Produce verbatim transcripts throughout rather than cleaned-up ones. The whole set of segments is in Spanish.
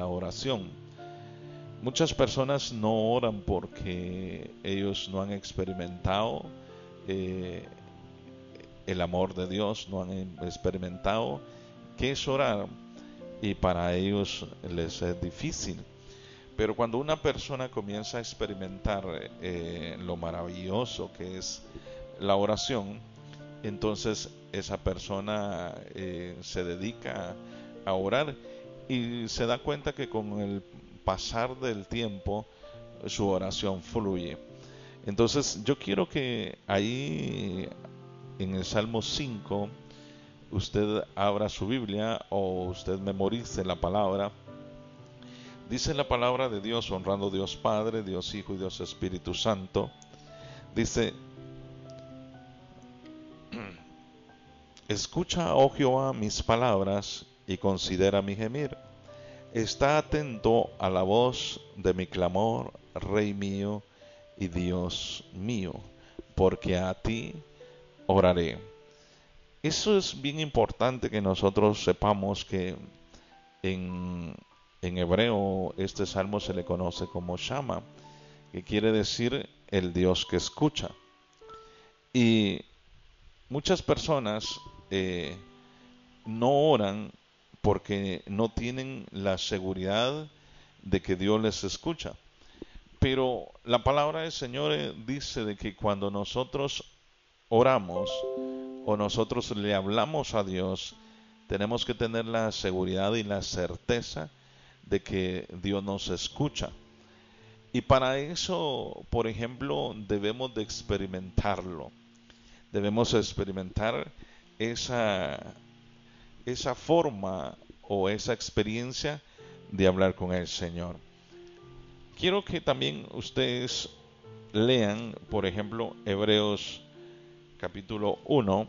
la oración. Muchas personas no oran porque ellos no han experimentado eh, el amor de Dios, no han experimentado qué es orar, y para ellos les es difícil. Pero cuando una persona comienza a experimentar eh, lo maravilloso que es la oración, entonces esa persona eh, se dedica a orar y se da cuenta que con el pasar del tiempo su oración fluye. Entonces yo quiero que ahí en el Salmo cinco usted abra su Biblia o usted memorice la palabra. Dice la palabra de Dios, honrando a Dios Padre, Dios Hijo y Dios Espíritu Santo. Dice: escucha, oh Jehová, mis palabras y considera mi gemir. Está atento a la voz de mi clamor, Rey mío y Dios mío, porque a ti oraré. Eso es bien importante que nosotros sepamos que en, en hebreo este salmo se le conoce como Shama, que quiere decir el Dios que escucha. Y muchas personas eh, no oran porque no tienen la seguridad de que Dios les escucha. Pero la palabra del Señor dice de que cuando nosotros oramos o nosotros le hablamos a Dios, tenemos que tener la seguridad y la certeza de que Dios nos escucha. Y para eso, por ejemplo, debemos de experimentarlo. Debemos experimentar esa, esa forma o esa experiencia de hablar con el Señor. Quiero que también ustedes lean, por ejemplo, Hebreos capítulo uno.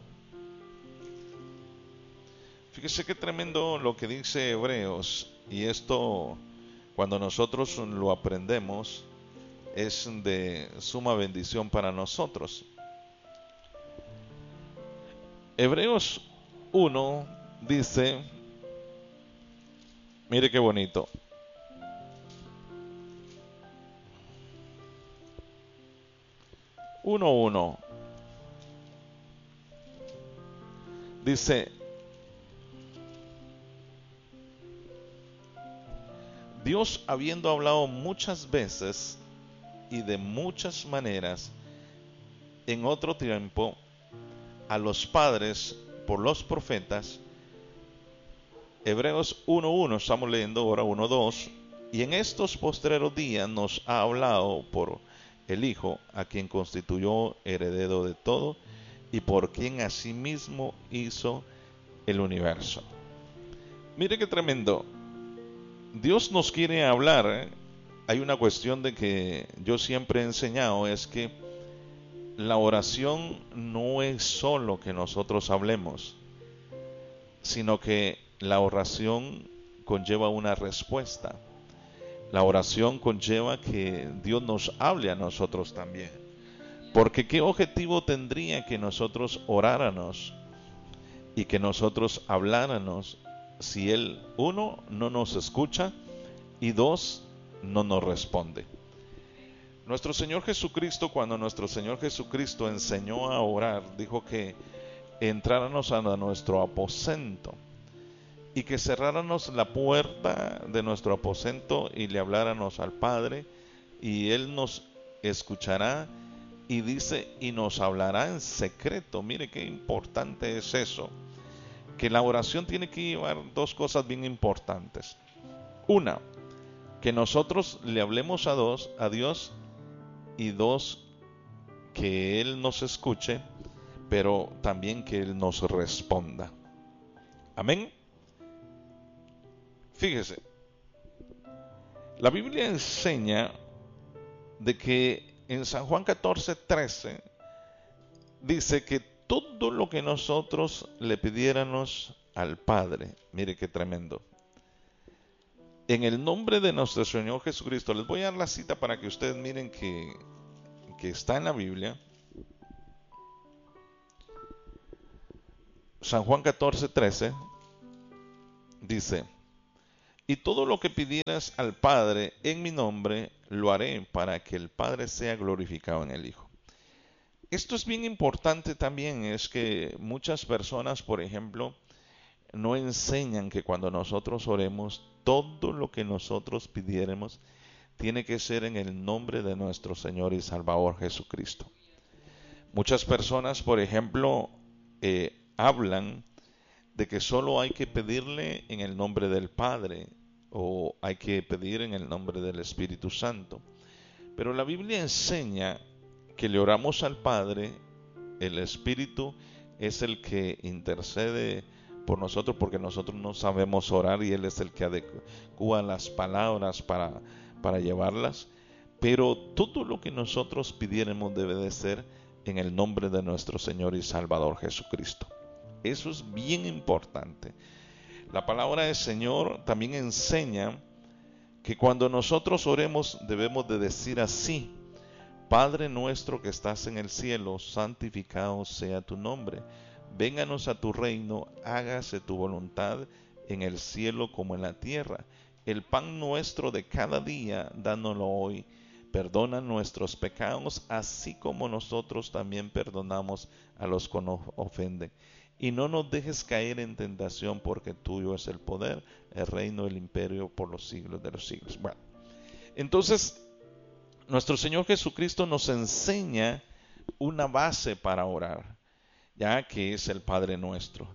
Fíjese qué tremendo lo que dice Hebreos, y esto cuando nosotros lo aprendemos es de suma bendición para nosotros. Hebreos uno dice, mire qué bonito: uno uno dice: Dios, habiendo hablado muchas veces y de muchas maneras en otro tiempo a los padres por los profetas. Hebreos uno uno, estamos leyendo ahora uno dos. Y en estos postreros días nos ha hablado por el Hijo, a quien constituyó heredero de todo y por quien asimismo hizo el universo. Mire qué tremendo. Dios nos quiere hablar, ¿eh? Hay una cuestión de que yo siempre he enseñado, es que la oración no es solo que nosotros hablemos, sino que la oración conlleva una respuesta. La oración conlleva que Dios nos hable a nosotros también. Porque ¿qué objetivo tendría que nosotros oráramos y que nosotros habláramos si Él, uno, no nos escucha y dos, no nos responde? Nuestro Señor Jesucristo, cuando nuestro Señor Jesucristo enseñó a orar, dijo que entráramos a nuestro aposento y que cerráramos la puerta de nuestro aposento y le habláramos al Padre, y Él nos escuchará, y dice, y nos hablará en secreto. Mire qué importante es eso, que la oración tiene que llevar dos cosas bien importantes. Una, que nosotros le hablemos a, dos, a Dios, y dos, que Él nos escuche, pero también que Él nos responda. Amén. Fíjese, la Biblia enseña de que en San Juan catorce trece dice que todo lo que nosotros le pidiéramos al Padre, mire qué tremendo, en el nombre de nuestro Señor Jesucristo. Les voy a dar la cita para que ustedes miren que, que está en la Biblia. San Juan catorce trece dice: Y todo lo que pidieras al Padre en mi nombre, lo haré para que el Padre sea glorificado en el Hijo. Esto es bien importante también, es que muchas personas, por ejemplo, no enseñan que cuando nosotros oremos, todo lo que nosotros pidiéramos tiene que ser en el nombre de nuestro Señor y Salvador Jesucristo. Muchas personas, por ejemplo, eh, hablan de que solo hay que pedirle en el nombre del Padre o hay que pedir en el nombre del Espíritu Santo. Pero la Biblia enseña que le oramos al Padre, el Espíritu es el que intercede por nosotros porque nosotros no sabemos orar y Él es el que adecua las palabras para, para llevarlas. Pero todo lo que nosotros pidiéramos debe de ser en el nombre de nuestro Señor y Salvador Jesucristo. Eso es bien importante. La palabra del Señor también enseña que cuando nosotros oremos debemos de decir así: Padre nuestro que estás en el cielo, santificado sea tu nombre. Vénganos a tu reino, hágase tu voluntad en el cielo como en la tierra. El pan nuestro de cada día, dánoslo hoy. Perdona nuestros pecados, así como nosotros también perdonamos a los que nos ofenden. Y no nos dejes caer en tentación, porque tuyo es el poder, el reino, el imperio por los siglos de los siglos. Bueno, entonces nuestro Señor Jesucristo nos enseña una base para orar, ya que es el Padre Nuestro.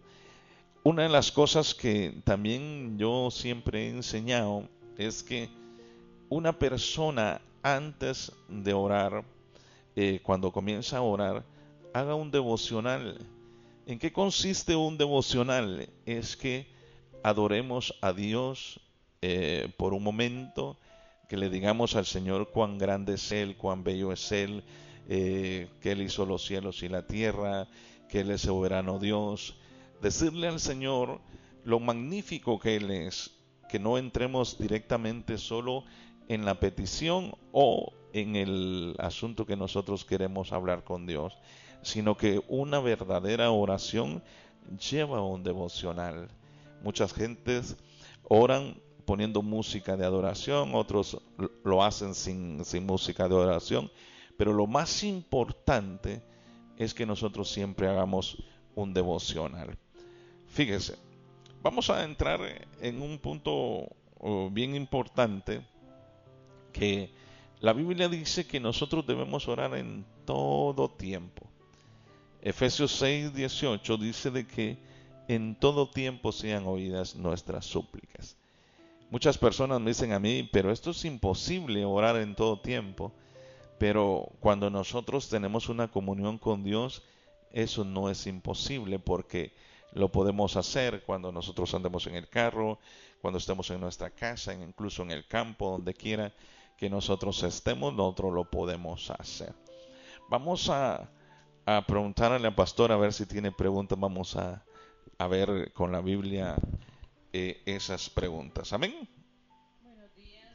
Una de las cosas que también yo siempre he enseñado es que una persona antes de orar, eh, cuando comienza a orar, haga un devocional. ¿En qué consiste un devocional? Es que adoremos a Dios eh, por un momento, que le digamos al Señor cuán grande es Él, cuán bello es Él, eh, que Él hizo los cielos y la tierra, que Él es soberano Dios. Decirle al Señor lo magnífico que Él es, que no entremos directamente solo en la petición o en el asunto que nosotros queremos hablar con Dios, sino que una verdadera oración lleva a un devocional. Muchas gentes oran poniendo música de adoración, otros lo hacen sin, sin música de adoración, pero lo más importante es que nosotros siempre hagamos un devocional. Fíjese, vamos a entrar en un punto oh, bien importante, que la Biblia dice que nosotros debemos orar en todo tiempo. Efesios seis dieciocho dice de que en todo tiempo sean oídas nuestras súplicas. Muchas personas me dicen a mí, pero esto es imposible, orar en todo tiempo. Pero cuando nosotros tenemos una comunión con Dios, eso no es imposible, porque lo podemos hacer cuando nosotros andemos en el carro, cuando estemos en nuestra casa, incluso en el campo, donde quiera que nosotros estemos, nosotros lo podemos hacer. Vamos a, a preguntarle a la pastora a ver si tiene preguntas. Vamos a, a ver con la Biblia eh, esas preguntas. Amén. Buenos días.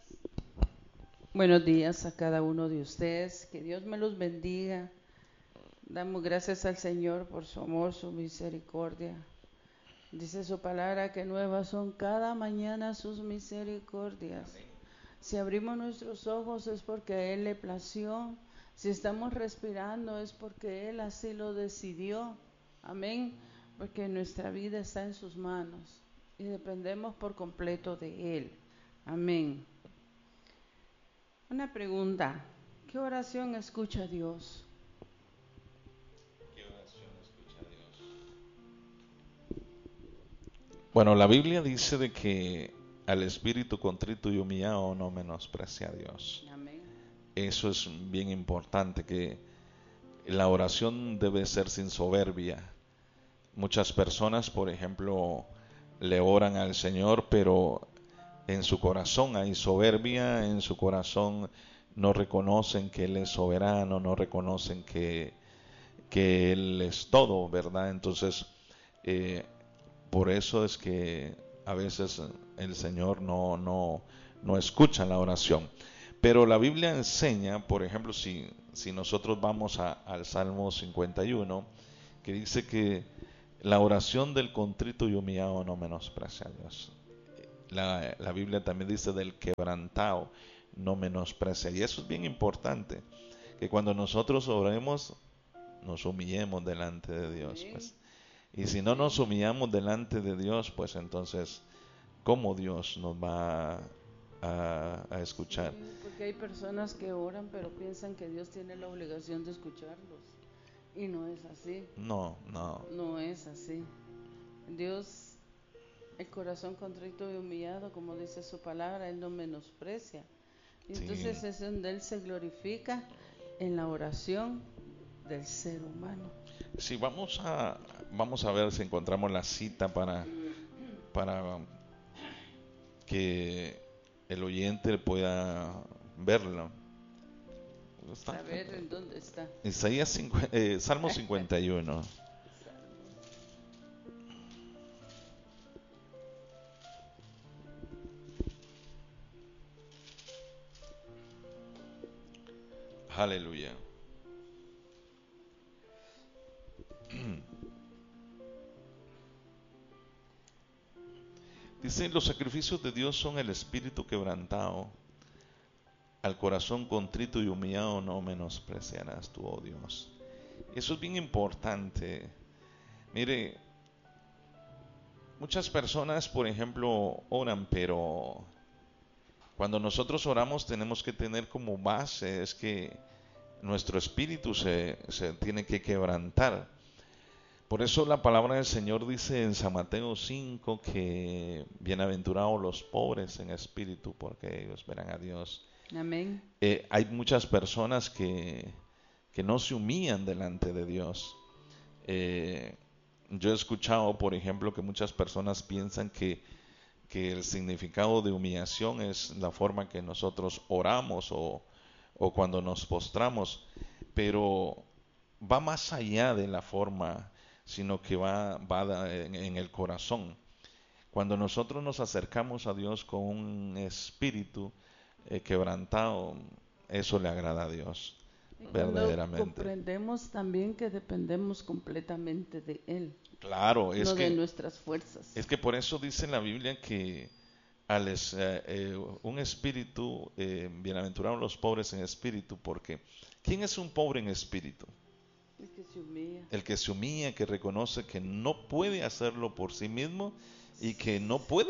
Buenos días a cada uno de ustedes. Que Dios me los bendiga. Damos gracias al Señor por su amor, su misericordia. Dice su palabra que nuevas son cada mañana sus misericordias. Amén. Si abrimos nuestros ojos es porque a Él le plació. Si estamos respirando es porque Él así lo decidió. Amén. Porque nuestra vida está en sus manos y dependemos por completo de Él. Amén. Una pregunta. ¿Qué oración escucha Dios? ¿Qué oración escucha Dios? Bueno, la Biblia dice de que al espíritu contrito y humillado no menosprecia a Dios. Amén. Eso es bien importante, que la oración debe ser sin soberbia. Muchas personas, por ejemplo, le oran al Señor, pero en su corazón hay soberbia, en su corazón no reconocen que Él es soberano, no reconocen que, que Él es todo, ¿verdad? Entonces, eh, por eso es que a veces el Señor no, no, no escucha la oración. Pero la Biblia enseña, por ejemplo, si, si nosotros vamos a, al Salmo cincuenta y uno, que dice que la oración del contrito y humillado no menosprecia a Dios. la, la Biblia también dice del quebrantado, no menosprecia. Y eso es bien importante, que cuando nosotros oremos, nos humillemos delante de Dios, pues. Y si no nos humillamos delante de Dios, pues entonces, ¿cómo Dios nos va a, a escuchar? Sí, porque hay personas que oran pero piensan que Dios tiene la obligación de escucharlos y no es así. No, no. No es así. Dios, el corazón contrito y humillado, como dice su palabra, Él no menosprecia. Entonces Sí. es donde Él se glorifica en la oración del ser humano. Sí, vamos a, vamos a ver si encontramos la cita para, para que el oyente pueda verla. Está, A ver en dónde está. Isaías cinco, eh, Salmo cincuenta y uno. Aleluya. Dice, los sacrificios de Dios son el espíritu quebrantado, al corazón contrito y humillado no menospreciarás tú, oh Dios. Eso es bien importante. Mire, muchas personas, por ejemplo, oran, pero cuando nosotros oramos tenemos que tener como base es que nuestro espíritu se, se tiene que quebrantar. Por eso la palabra del Señor dice en San Mateo cinco que bienaventurados los pobres en espíritu, porque ellos verán a Dios. Amén. Eh, hay muchas personas que, que no se humillan delante de Dios. Eh, yo he escuchado, por ejemplo, que muchas personas piensan que, que el significado de humillación es la forma que nosotros oramos o, o cuando nos postramos, pero va más allá de la forma, sino que va, va en, en el corazón. Cuando nosotros nos acercamos a Dios con un espíritu eh, quebrantado, eso le agrada a Dios, Y cuando verdaderamente. comprendemos también que dependemos completamente de Él, Claro, es no de que, nuestras fuerzas. es que por eso dice en la Biblia que al es- eh, eh, un espíritu, eh, bienaventurados los pobres en espíritu, porque ¿quién es un pobre en espíritu? El que se humilla. El que se humilla, que reconoce que no puede hacerlo por sí mismo y que no puede